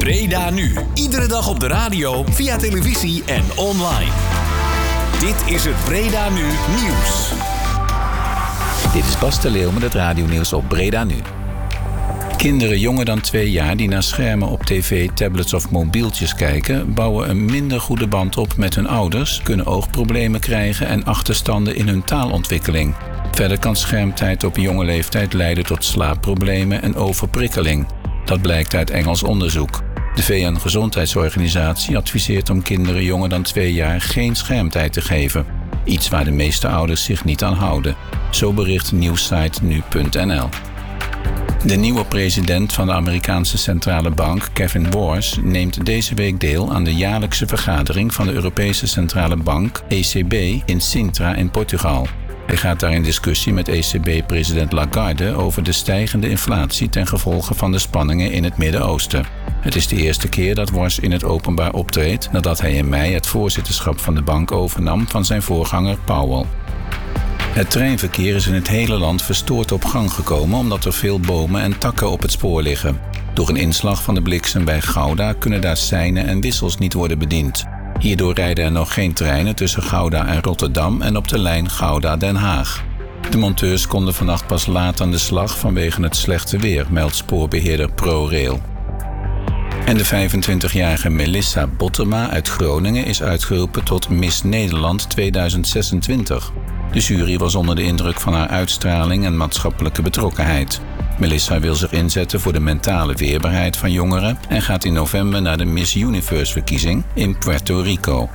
Breda Nu. Iedere dag op de radio, via televisie en online. Dit is het Breda Nu nieuws. Dit is Bas de Leeuw met het radionieuws op Breda Nu. Kinderen jonger dan 2 jaar die naar schermen op tv, tablets of mobieltjes kijken, bouwen een minder goede band op met hun ouders, kunnen oogproblemen krijgen en achterstanden in hun taalontwikkeling. Verder kan schermtijd op jonge leeftijd leiden tot slaapproblemen en overprikkeling. Dat blijkt uit Engels onderzoek. De VN-gezondheidsorganisatie adviseert om kinderen jonger dan 2 jaar geen schermtijd te geven. Iets waar de meeste ouders zich niet aan houden. Zo bericht nieuwssite nu.nl. De nieuwe president van de Amerikaanse Centrale Bank, Kevin Warsh, neemt deze week deel aan de jaarlijkse vergadering van de Europese Centrale Bank, ECB, in Sintra in Portugal. Hij gaat daar in discussie met ECB-president Lagarde over de stijgende inflatie ten gevolge van de spanningen in het Midden-Oosten. Het is de eerste keer dat Warsh in het openbaar optreedt nadat hij in mei het voorzitterschap van de bank overnam van zijn voorganger Powell. Het treinverkeer is in het hele land verstoord op gang gekomen omdat er veel bomen en takken op het spoor liggen. Door een inslag van de bliksem bij Gouda kunnen daar seinen en wissels niet worden bediend. Hierdoor rijden er nog geen treinen tussen Gouda en Rotterdam en op de lijn Gouda-Den Haag. De monteurs konden vannacht pas laat aan de slag vanwege het slechte weer, meldt spoorbeheerder ProRail. En de 25-jarige Melissa Bottema uit Groningen is uitgeroepen tot Miss Nederland 2026. De jury was onder de indruk van haar uitstraling en maatschappelijke betrokkenheid. Melissa wil zich inzetten voor de mentale weerbaarheid van jongeren en gaat in november naar de Miss Universe-verkiezing in Puerto Rico.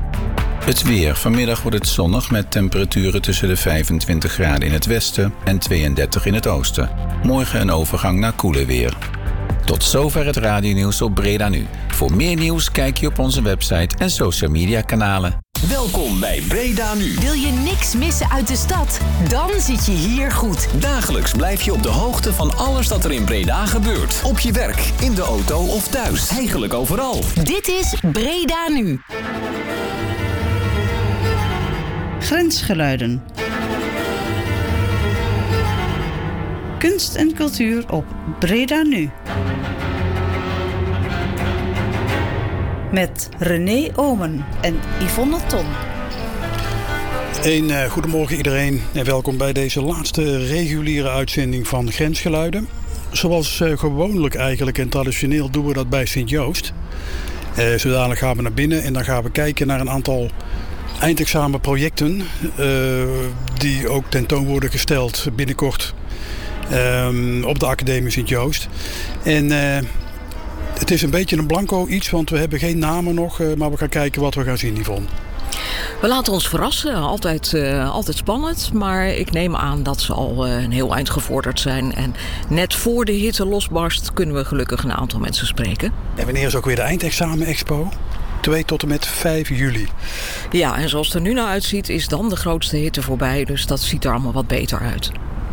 Het weer. Vanmiddag wordt het zonnig met temperaturen tussen de 25 graden in het westen en 32 in het oosten. Morgen een overgang naar koeler weer. Tot zover het radionieuws op Breda Nu. Voor meer nieuws kijk je op onze website en social media kanalen. Welkom bij Breda Nu. Wil je niks missen uit de stad? Dan zit je hier goed. Dagelijks blijf je op de hoogte van alles dat er in Breda gebeurt. Op je werk, in de auto of thuis. Eigenlijk overal. Dit is Breda Nu. Grensgeluiden. Kunst en cultuur op Breda Nu. Met René Omen en Yvonne Ton. Goedemorgen iedereen en welkom bij deze laatste reguliere uitzending van Grensgeluiden. Zoals gewoonlijk eigenlijk en traditioneel doen we dat bij Sint-Joost. Zodanig gaan we naar binnen en dan gaan we kijken naar een aantal eindexamenprojecten die ook tentoon worden gesteld binnenkort op de Academie Sint-Joost. En het is een beetje een blanco iets, want we hebben geen namen nog, maar we gaan kijken wat we gaan zien, Yvonne. We laten ons verrassen. Altijd spannend. Maar ik neem aan dat ze al een heel eind gevorderd zijn. En net voor de hitte losbarst kunnen we gelukkig een aantal mensen spreken. En wanneer is ook weer de eindexamen-expo? 2 tot en met 5 juli. Ja, en zoals het er nu naar uitziet is dan de grootste hitte voorbij. Dus dat ziet er allemaal wat beter uit.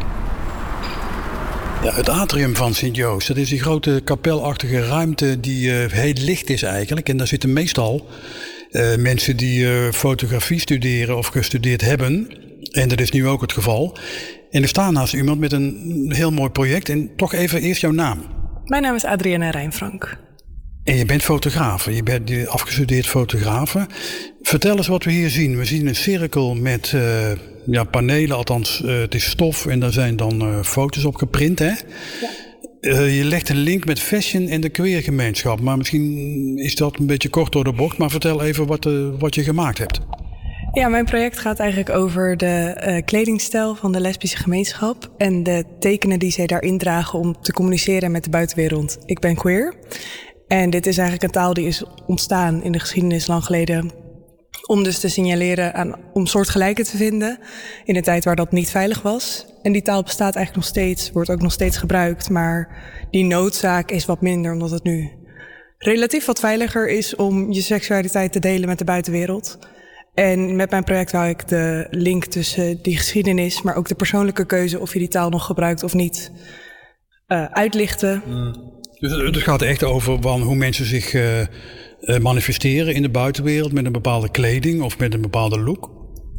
Ja, het atrium van Sint-Joost, dat is die grote kapelachtige ruimte die heel licht is eigenlijk. En daar zitten meestal mensen die fotografie studeren of gestudeerd hebben. En dat is nu ook het geval. En er staat naast iemand met een heel mooi project. En toch even eerst jouw naam. Mijn naam is Adrienne Rijnfrank. En je bent fotografe, je bent afgestudeerd fotografe. Vertel eens wat we hier zien. We zien een cirkel met panelen, althans het is stof en daar zijn dan foto's op geprint, hè? Ja. Je legt een link met fashion en de queergemeenschap. Maar misschien is dat een beetje kort door de bocht. Maar vertel even wat je gemaakt hebt. Ja, mijn project gaat eigenlijk over de kledingstijl van de lesbische gemeenschap. En de tekenen die zij daarin dragen om te communiceren met de buitenwereld. Ik ben queer. En dit is eigenlijk een taal die is ontstaan in de geschiedenis lang geleden. Om dus te signaleren om soortgelijken te vinden in een tijd waar dat niet veilig was. En die taal bestaat eigenlijk nog steeds, wordt ook nog steeds gebruikt. Maar die noodzaak is wat minder, omdat het nu relatief wat veiliger is om je seksualiteit te delen met de buitenwereld. En met mijn project wou ik de link tussen die geschiedenis, maar ook de persoonlijke keuze of je die taal nog gebruikt of niet, uitlichten. Dus het gaat echt over hoe mensen zich manifesteren in de buitenwereld met een bepaalde kleding of met een bepaalde look?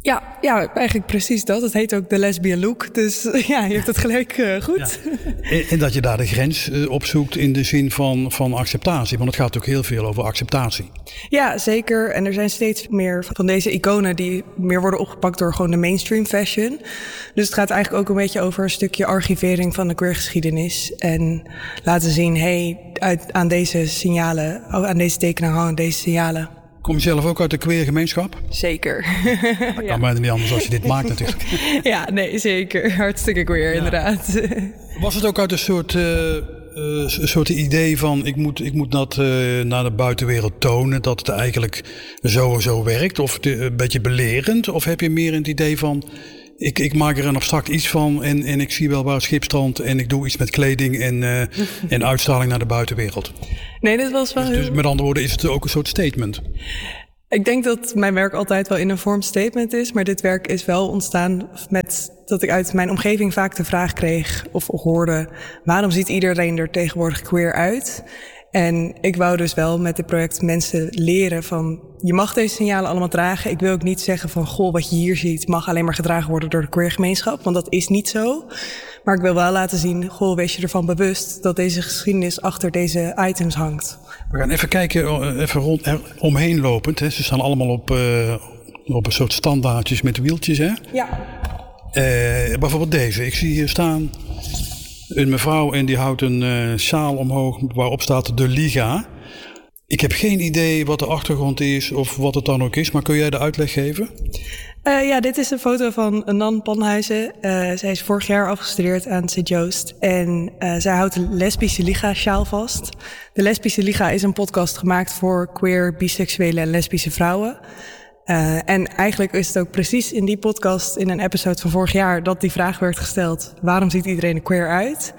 Ja, eigenlijk precies dat. Het heet ook de lesbian look. Dus ja, je hebt het gelijk goed. Ja. En dat je daar de grens opzoekt in de zin van acceptatie. Want het gaat ook heel veel over acceptatie. Ja, zeker. En er zijn steeds meer van deze iconen die meer worden opgepakt door gewoon de mainstream fashion. Dus het gaat eigenlijk ook een beetje over een stukje archivering van de queergeschiedenis. En laten zien, aan deze signalen, aan deze tekeningen hangen deze signalen. Kom je zelf ook uit de queer gemeenschap? Zeker. Dat kan bijna niet anders als je dit maakt natuurlijk. Ja, nee, zeker. Hartstikke queer, inderdaad. Was het ook uit een soort idee van ik moet dat naar de buitenwereld tonen, dat het eigenlijk zo werkt? Of een beetje belerend? Of heb je meer het idee van ik maak er een abstract iets van en ik zie wel waar het schip strandt en ik doe iets met kleding en uitstraling naar de buitenwereld? Nee, dit was wel dus met andere woorden is het ook een soort statement. Ik denk dat mijn werk altijd wel in een vorm statement is, maar dit werk is wel ontstaan met dat ik uit mijn omgeving vaak de vraag kreeg of hoorde: waarom ziet iedereen er tegenwoordig queer uit? En ik wou dus wel met dit project mensen leren van je mag deze signalen allemaal dragen. Ik wil ook niet zeggen van goh, wat je hier ziet mag alleen maar gedragen worden door de queer gemeenschap, want dat is niet zo. Maar ik wil wel laten zien, goh, wees je ervan bewust dat deze geschiedenis achter deze items hangt. We gaan even kijken, even omheen lopend. Hè. Ze staan allemaal op een soort standaardjes met wieltjes, hè? Ja. Bijvoorbeeld deze. Ik zie hier staan een mevrouw en die houdt een sjaal omhoog waarop staat de Liga. Ik heb geen idee wat de achtergrond is of wat het dan ook is, maar kun jij de uitleg geven? Ja, dit is een foto van Nan Panhuizen. Zij is vorig jaar afgestudeerd aan St. Joost en zij houdt de Lesbische Liga sjaal vast. De Lesbische Liga is een podcast gemaakt voor queer, biseksuele en lesbische vrouwen. En eigenlijk is het ook precies in die podcast, in een episode van vorig jaar, dat die vraag werd gesteld: waarom ziet iedereen er queer uit?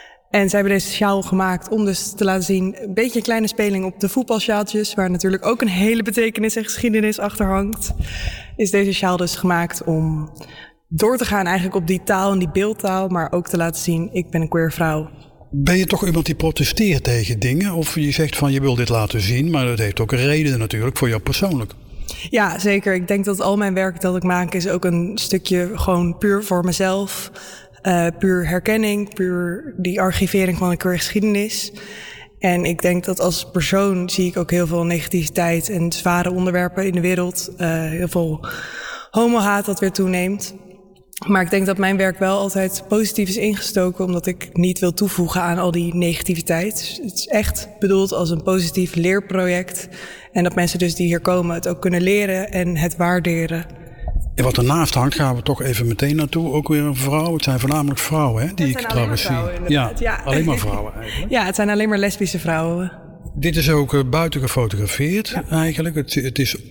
En zij hebben deze sjaal gemaakt om dus te laten zien, een beetje een kleine speling op de voetbalsjaaltjes, waar natuurlijk ook een hele betekenis en geschiedenis achter hangt. Is deze sjaal dus gemaakt om door te gaan eigenlijk op die taal en die beeldtaal, maar ook te laten zien, ik ben een queer vrouw. Ben je toch iemand die protesteert tegen dingen? Of je zegt van je wil dit laten zien, maar dat heeft ook een reden natuurlijk voor jou persoonlijk. Ja, zeker. Ik denk dat al mijn werk dat ik maak is ook een stukje gewoon puur voor mezelf. Puur herkenning, puur die archivering van de queer geschiedenis. En ik denk dat als persoon zie ik ook heel veel negativiteit en zware onderwerpen in de wereld. Heel veel homohaat dat weer toeneemt. Maar ik denk dat mijn werk wel altijd positief is ingestoken, omdat ik niet wil toevoegen aan al die negativiteit. Het is echt bedoeld als een positief leerproject. En dat mensen dus die hier komen het ook kunnen leren en het waarderen. En wat ernaast hangt, gaan we toch even meteen naartoe. Ook weer een vrouw. Het zijn voornamelijk vrouwen, hè, die ik trouwens zie. Ja, alleen maar vrouwen eigenlijk. Ja, het zijn alleen maar lesbische vrouwen. Dit is ook buiten gefotografeerd eigenlijk. Het is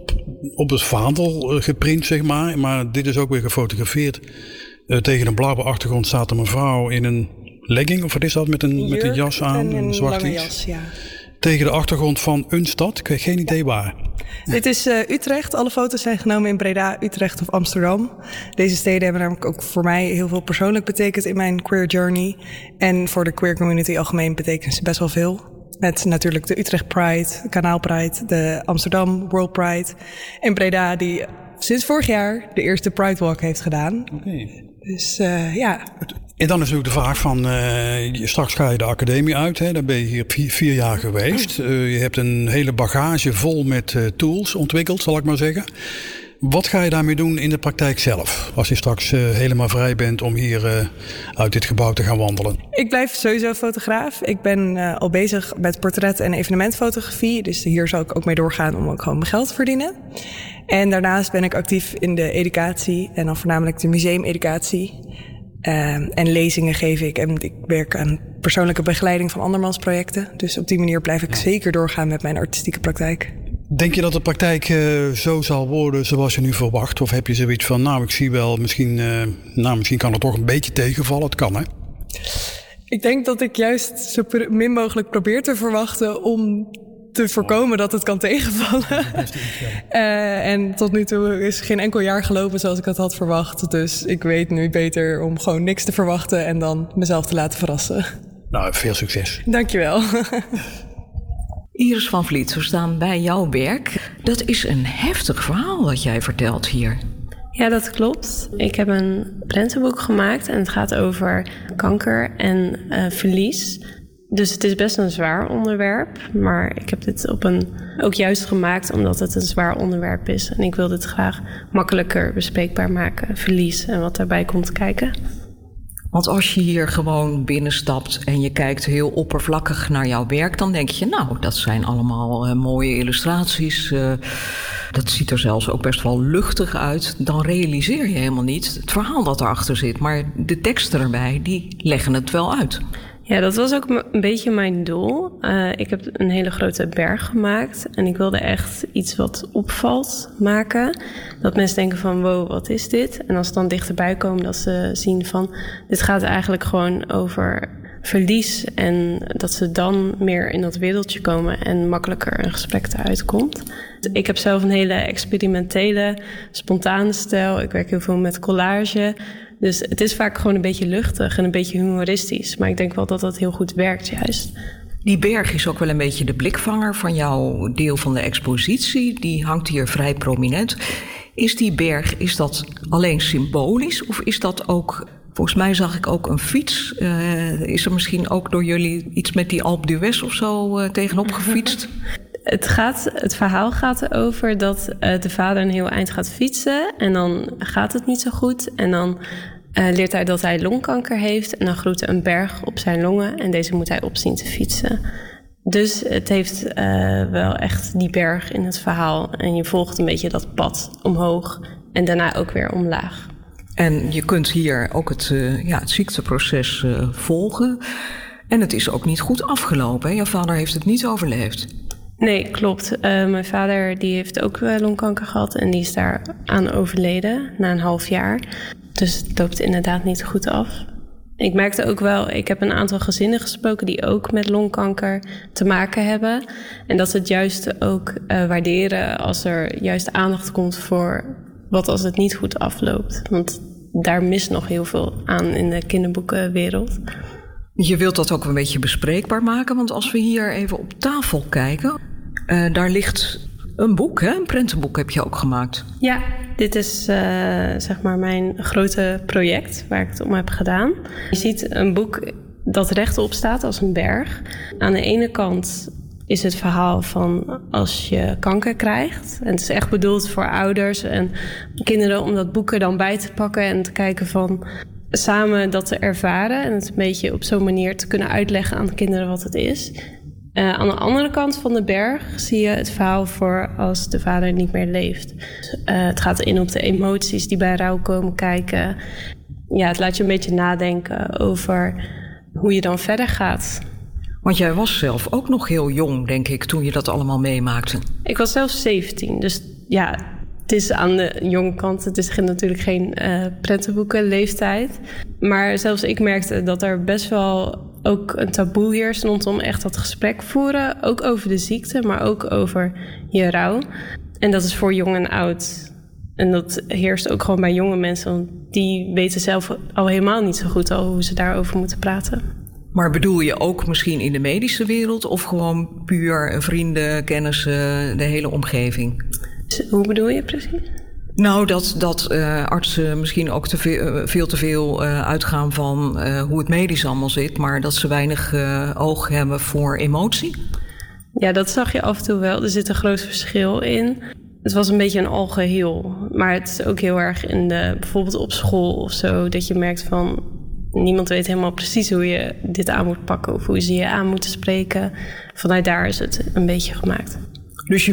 op het vaandel geprint, zeg maar. Maar dit is ook weer gefotografeerd. Tegen een blauwe achtergrond staat er een vrouw in een legging. Of wat is dat? Met een jas aan, een zwart iets. Jas, ja. Tegen de achtergrond van een stad. Ik heb geen idee waar. Dit is Utrecht. Alle foto's zijn genomen in Breda, Utrecht of Amsterdam. Deze steden hebben namelijk ook voor mij heel veel persoonlijk betekend in mijn queer journey. En voor de queer community algemeen betekenen ze best wel veel. Met natuurlijk de Utrecht Pride, Kanaal Pride, de Amsterdam World Pride. En Breda die sinds vorig jaar de eerste Pride Walk heeft gedaan. Okay. Dus ja. En dan is natuurlijk de vraag van, straks ga je de academie uit. Hè? Daar ben je hier 4 jaar geweest. Je hebt een hele bagage vol met tools ontwikkeld, zal ik maar zeggen. Wat ga je daarmee doen in de praktijk zelf? Als je straks helemaal vrij bent om hier uit dit gebouw te gaan wandelen. Ik blijf sowieso fotograaf. Ik ben al bezig met portret- en evenementfotografie. Dus hier zal ik ook mee doorgaan om ook gewoon mijn geld te verdienen. En daarnaast ben ik actief in de educatie en dan voornamelijk de museumeducatie. En lezingen geef ik en ik werk aan persoonlijke begeleiding van andermansprojecten. Dus op die manier blijf ik zeker doorgaan met mijn artistieke praktijk. Denk je dat de praktijk zo zal worden zoals je nu verwacht? Of heb je zoiets van, ik zie wel, misschien kan het toch een beetje tegenvallen. Het kan, hè? Ik denk dat ik juist zo min mogelijk probeer te verwachten om te voorkomen dat het kan tegenvallen. En tot nu toe is geen enkel jaar gelopen zoals ik het had verwacht. Dus ik weet nu beter om gewoon niks te verwachten en dan mezelf te laten verrassen. Nou, veel succes. Dankjewel. Iris van Vliet, we staan bij jouw werk. Dat is een heftig verhaal wat jij vertelt hier. Ja, dat klopt. Ik heb een prentenboek gemaakt en het gaat over kanker en verlies. Dus het is best een zwaar onderwerp, maar ik heb dit ook juist gemaakt omdat het een zwaar onderwerp is. En ik wil dit graag makkelijker bespreekbaar maken, verlies en wat daarbij komt kijken. Want als je hier gewoon binnenstapt en je kijkt heel oppervlakkig naar jouw werk, dan denk je, nou, dat zijn allemaal mooie illustraties. Dat ziet er zelfs ook best wel luchtig uit. Dan realiseer je helemaal niet het verhaal dat erachter zit. Maar de teksten erbij, die leggen het wel uit. Ja, dat was ook een beetje mijn doel. Ik heb een hele grote berg gemaakt en ik wilde echt iets wat opvalt maken. Dat mensen denken van, wow, wat is dit? En als ze dan dichterbij komen, dat ze zien van, dit gaat eigenlijk gewoon over verlies. En dat ze dan meer in dat wereldje komen en makkelijker een gesprek eruit komt. Ik heb zelf een hele experimentele, spontane stijl. Ik werk heel veel met collage. Dus het is vaak gewoon een beetje luchtig en een beetje humoristisch. Maar ik denk wel dat dat heel goed werkt juist. Die berg is ook wel een beetje de blikvanger van jouw deel van de expositie. Die hangt hier vrij prominent. Is die berg, is dat alleen symbolisch of is dat ook... Volgens mij zag ik ook een fiets. Is er misschien ook door jullie iets met die Alpe d'Huez of zo tegenop gefietst? Het verhaal gaat erover dat de vader een heel eind gaat fietsen. En dan gaat het niet zo goed. En dan leert hij dat hij longkanker heeft. En dan groeit er een berg op zijn longen. En deze moet hij op zien te fietsen. Dus het heeft wel echt die berg in het verhaal. En je volgt een beetje dat pad omhoog. En daarna ook weer omlaag. En je kunt hier ook het ziekteproces volgen. En het is ook niet goed afgelopen. Hè? Jouw vader heeft het niet overleefd. Nee, klopt. Mijn vader die heeft ook longkanker gehad en die is daar aan overleden na een half jaar. Dus het loopt inderdaad niet goed af. Ik merkte ook wel, ik heb een aantal gezinnen gesproken die ook met longkanker te maken hebben. En dat ze het juist ook waarderen als er juist aandacht komt voor wat als het niet goed afloopt. Want daar mist nog heel veel aan in de kinderboekenwereld. Je wilt dat ook een beetje bespreekbaar maken, want als we hier even op tafel kijken, daar ligt een boek, hè? Een prentenboek heb je ook gemaakt. Ja, dit is zeg maar mijn grote project waar ik het om heb gedaan. Je ziet een boek dat rechtop staat als een berg. Aan de ene kant is het verhaal van als je kanker krijgt. En het is echt bedoeld voor ouders en kinderen om dat boek er dan bij te pakken en te kijken van samen dat te ervaren en het een beetje op zo'n manier te kunnen uitleggen aan de kinderen wat het is. Aan de andere kant van de berg zie je het verhaal voor als de vader niet meer leeft. Het gaat in op de emoties die bij rouw komen kijken. Ja, het laat je een beetje nadenken over hoe je dan verder gaat. Want jij was zelf ook nog heel jong, denk ik, toen je dat allemaal meemaakte. Ik was zelf 17, dus ja, het is aan de jonge kant. Het is natuurlijk geen prentenboekenleeftijd. Maar zelfs ik merkte dat er best wel ook een taboe heerst rondom echt dat gesprek voeren. Ook over de ziekte, maar ook over je rouw. En dat is voor jong en oud. En dat heerst ook gewoon bij jonge mensen. Want die weten zelf al helemaal niet zo goed al hoe ze daarover moeten praten. Maar bedoel je ook misschien in de medische wereld of gewoon puur vrienden, kennissen, de hele omgeving? Hoe bedoel je precies? Nou, dat artsen misschien ook veel te veel uitgaan van hoe het medisch allemaal zit, maar dat ze weinig oog hebben voor emotie? Ja, dat zag je af en toe wel. Er zit een groot verschil in. Het was een beetje een algeheel. Maar het is ook heel erg in bijvoorbeeld op school of zo, dat je merkt van niemand weet helemaal precies hoe je dit aan moet pakken of hoe ze je aan moeten spreken. Vanuit daar is het een beetje gemaakt. Dus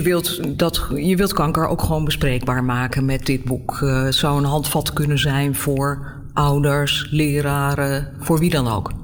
je wilt kanker ook gewoon bespreekbaar maken met dit boek. Het zou een handvat kunnen zijn voor ouders, leraren, voor wie dan ook.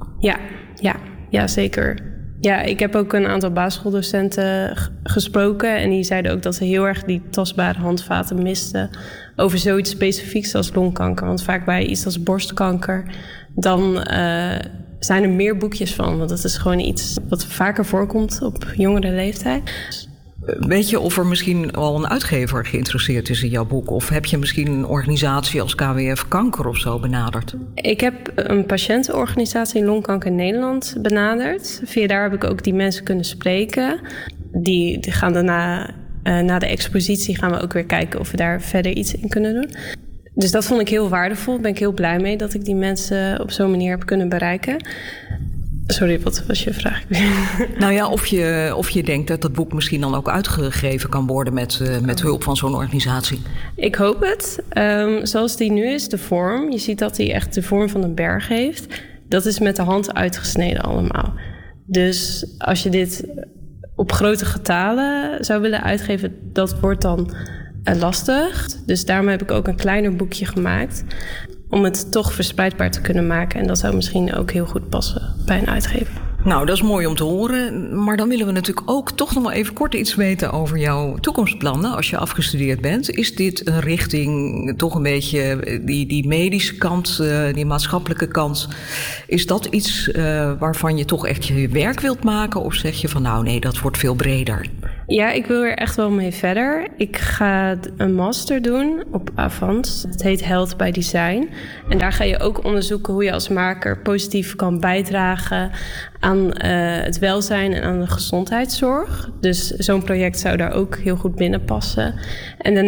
Ja, zeker. Ja, ik heb ook een aantal basisschooldocenten gesproken en die zeiden ook dat ze heel erg die tastbare handvaten misten over zoiets specifieks als longkanker. Want vaak bij iets als borstkanker, dan zijn er meer boekjes van. Want dat is gewoon iets wat vaker voorkomt op jongere leeftijd. Weet je of er misschien al een uitgever geïnteresseerd is in jouw boek? Of heb je misschien een organisatie als KWF Kanker of zo benaderd? Ik heb een patiëntenorganisatie in Longkanker Nederland benaderd. Via daar heb ik ook die mensen kunnen spreken. Die gaan daarna, na de expositie gaan we ook weer kijken of we daar verder iets in kunnen doen. Dus dat vond ik heel waardevol. Daar ben ik heel blij mee dat ik die mensen op zo'n manier heb kunnen bereiken. Sorry, wat was je vraag? Nou ja, of je denkt dat boek misschien dan ook uitgegeven kan worden met hulp van zo'n organisatie. Ik hoop het. Zoals die nu is, de vorm. Je ziet dat hij echt de vorm van een berg heeft. Dat is met de hand uitgesneden allemaal. Dus als je dit op grote getalen zou willen uitgeven, dat wordt dan lastig. Dus daarom heb ik ook een kleiner boekje gemaakt om het toch verspreidbaar te kunnen maken. En dat zou misschien ook heel goed passen bij een uitgever. Nou, dat is mooi om te horen. Maar dan willen we natuurlijk ook toch nog wel even kort iets weten over jouw toekomstplannen als je afgestudeerd bent. Is dit een richting, toch een beetje die medische kant, die maatschappelijke kant? Is dat iets waarvan je toch echt je werk wilt maken? Of zeg je van nou nee, dat wordt veel breder? Ja, ik wil er echt wel mee verder. Ik ga een master doen op Avans. Het heet Health by Design. En daar ga je ook onderzoeken hoe je als maker positief kan bijdragen aan het welzijn en aan de gezondheidszorg. Dus zo'n project zou daar ook heel goed binnen passen. En